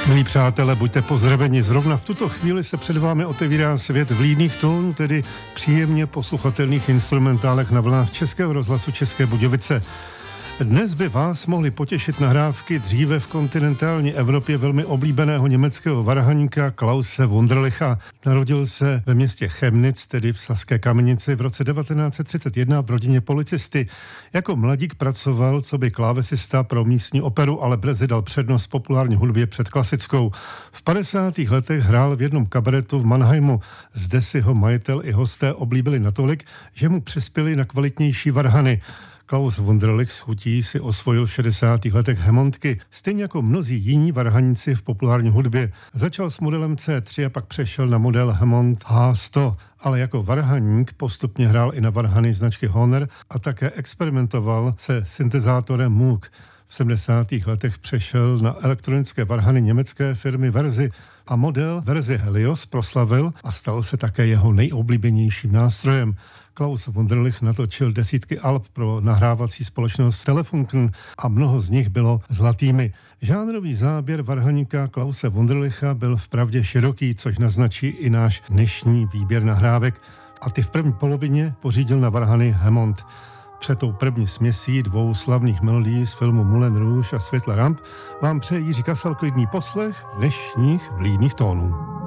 Milí přátelé, buďte pozdraveni. Zrovna v tuto chvíli se před vámi otevírá svět vlídných tónů, tedy příjemně posluchatelných instrumentálek na vlnách Českého rozhlasu České Budějovice. Dnes by vás mohly potěšit nahrávky dříve v kontinentální Evropě velmi oblíbeného německého varhaníka Klause Wunderlicha. Narodil se ve městě Chemnitz, tedy v Saské Kamenici, v roce 1931 v rodině policisty. Jako mladík pracoval coby klávesista pro místní operu, ale brzy dal přednost populární hudbě před klasickou. V 50. letech hrál v jednom kabaretu v Mannheimu. Zde si ho majitel i hosté oblíbili natolik, že mu přispěli na kvalitnější varhany. Klaus Wunderlich z chutí si osvojil v 60. letech hemontky, stejně jako mnozí jiní varhaníci v populární hudbě. Začal s modelem C3 a pak přešel na model Hammond H100, ale jako varhaník postupně hrál i na varhany značky Hohner a také experimentoval se syntezátorem Moog. V 70. letech přešel na elektronické varhany německé firmy Verzi a model Verzi Helios proslavil a stal se také jeho nejoblíbenějším nástrojem. Klaus Wunderlich natočil desítky alb pro nahrávací společnost Telefunken a mnoho z nich bylo zlatými. Žánrový záběr varhaníka Klause Wunderlicha byl vpravdě široký, což naznačí i náš dnešní výběr nahrávek. A ty v první polovině pořídil na varhany Hammond. Před tou první směsí dvou slavných melodií z filmu Moulin Rouge a Světla ramp vám přeje Jiří Kasal klidný poslech dnešních vlídných tónů.